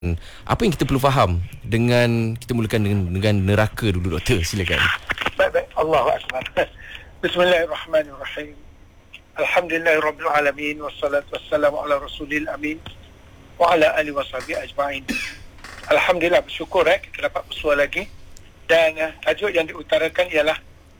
Apa yang kita perlu faham dengan kita mulakan dengan neraka dulu, Doktor? Silakan. Baik. Allahu Akbar. Bismillahirrahmanirrahim. Alhamdulillahirabbil alamin wassalatu wassalamu ala rasulil amin wa ala alihi washabihi ajma'in. Alhamdulillah, bersyukur kita dapat bersuara lagi. Dan tajuk yang diutarakan ialah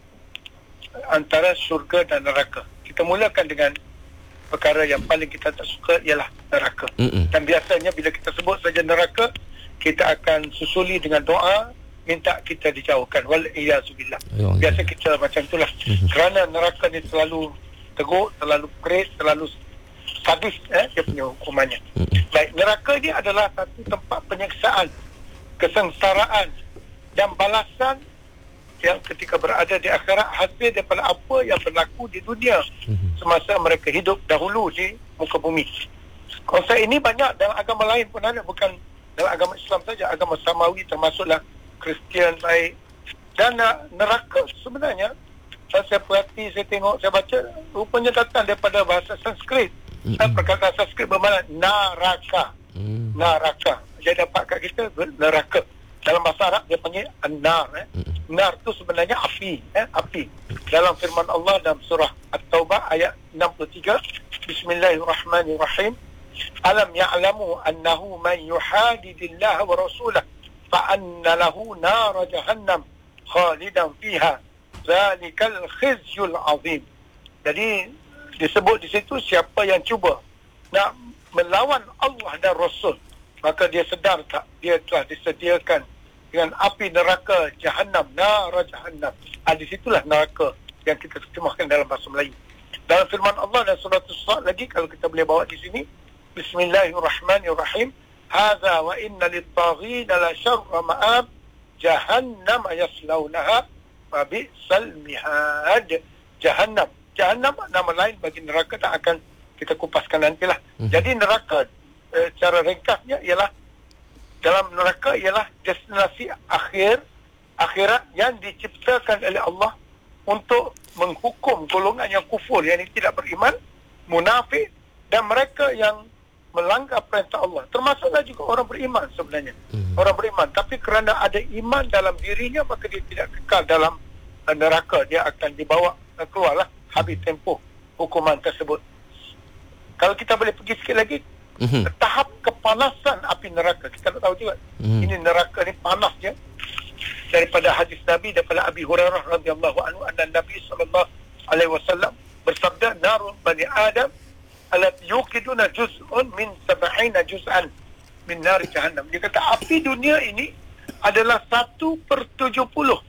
antara syurga dan neraka. Kita mulakan dengan perkara yang paling kita tak suka ialah neraka. Dan biasanya bila kita sebut saja neraka, kita akan susuli dengan doa minta kita dijauhkan. Wal-iyazubillah. Biasa kita macam itulah. Kerana neraka ni terlalu teruk, terlalu keras, terlalu sadis dia punya hukumannya. Baik, neraka ni adalah satu tempat penyiksaan, kesengsaraan dan balasan yang ketika berada di akhirat hasil daripada apa yang berlaku di dunia semasa mereka hidup dahulu di muka bumi. Konsep ini banyak dalam agama lain pun ada, bukan dalam agama Islam saja, agama Samawi termasuklah Kristian baik. Dan neraka sebenarnya, saya perhati, saya tengok, saya baca, rupanya datang daripada bahasa Sanskrit. Perkataan Sanskrit bermakna naraka. Naraka. Jadi dapat kat kita neraka. Dalam bahasa Arab dia panggil an-nar. Nar tu sebenarnya api. Api. Dalam firman Allah dalam surah At-Taubah ayat 63, Bismillahirrahmanirrahim. Alam ya'lamu annahu man yuhadidillaha wa rasulah fa anna lahu nar jahannam khalidan fiha zalikal khizyul azim. Jadi disebut di situ, siapa yang cuba nak melawan Allah dan Rasul, maka dia sedar tak dia telah disediakan dengan api neraka jahannam, nara jahannam. Di situlah neraka yang kita terjemahkan dalam bahasa Melayu. Dalam firman Allah dan surah As-Sad lagi, kalau kita boleh bawa di sini, Bismillahirrahmanirrahim. Hadza wa inna lit-taghina la syarra ma'ab jahannam yaslaunaha wa bi'sal mihad. Jahannam nama lain bagi neraka, tak akan kita kupaskan nantilah. Jadi neraka cara ringkasnya ialah, dalam neraka ialah destinasi akhirat yang diciptakan oleh Allah untuk menghukum golongan yang kufur, yang tidak beriman, munafik dan mereka yang melanggar perintah Allah. Termasuklah juga orang beriman sebenarnya. Orang beriman, tapi kerana ada iman dalam dirinya, maka dia tidak kekal dalam neraka. Dia akan dibawa keluarlah habis tempoh hukuman tersebut. Kalau kita boleh pergi sikit lagi, tahap kepanasan api neraka, kita nak tahu juga ini neraka ni panas je. Daripada hadis Nabi, daripada Abi Hurairah radhiyallahu anhu, anna Nabi sallallahu alaihi wasallam bersabda, narun bani Adam alat yuqiduna juz'un min 70 juz'an min nar jahannam. Dia kata api dunia ini adalah 1/70.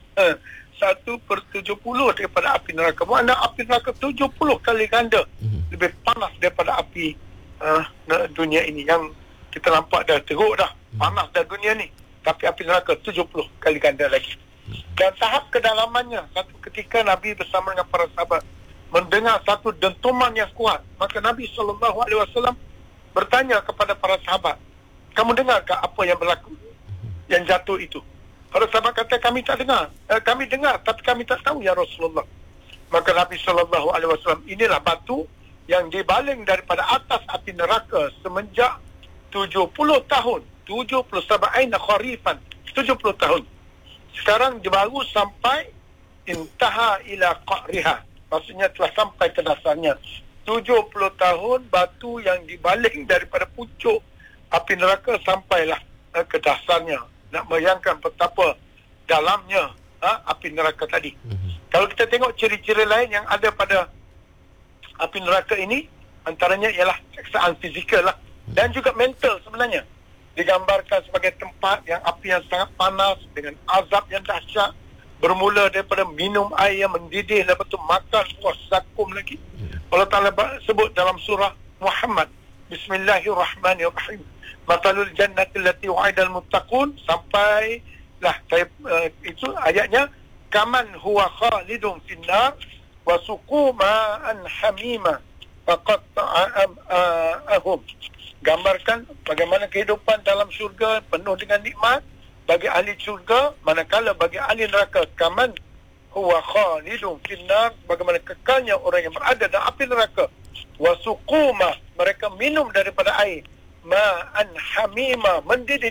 1/70 daripada api neraka. Maknanya api neraka 70 kali ganda lebih panas daripada api dunia ini. Yang kita nampak dah teruk dah, panas dah dunia ni, tapi api neraka 70 kali ganda lagi. Dan tahap kedalamannya, satu ketika Nabi bersama dengan para sahabat mendengar satu dentuman yang kuat, maka Nabi SAW bertanya kepada para sahabat, kamu dengarkah apa yang berlaku, yang jatuh itu? Para sahabat kata, kami tak dengar. Kami dengar, tapi kami tak tahu ya Rasulullah. Maka Nabi SAW, inilah batu yang dibaling daripada atas api neraka semenjak 70 tahun. 70 kharifan. 70 tahun. Sekarang dia baru sampai intaha ila qa'riha. Maksudnya telah sampai ke dasarnya. 70 tahun batu yang dibaling daripada pucuk api neraka sampailah ke dasarnya. Nak bayangkan betapa dalamnya api neraka tadi. Kalau kita tengok ciri-ciri lain yang ada pada api neraka ini, antaranya ialah siksaan fizikal lah, dan juga mental sebenarnya. Digambarkan sebagai tempat yang api yang sangat panas dengan azab yang dahsyat, bermula daripada minum air yang mendidih, lepas tu makan buah zakum lagi. Allah Ta'ala sebut dalam surah Muhammad, Bismillahirrahmanirrahim, Matalul jannati allati wa'idal muttaqun, sampai lah itu ayatnya, kaman huwa khalidun finnar wa suqu ma'an hamima faqatta'ahum. Gambarkan bagaimana kehidupan dalam syurga penuh dengan nikmat bagi ahli syurga, manakala bagi ahli neraka kaman huwa khalidun finnar, bagaimana kekalnya orang yang berada dalam api neraka, wa suqu ma, mereka minum daripada air ma'an hamima, mendidih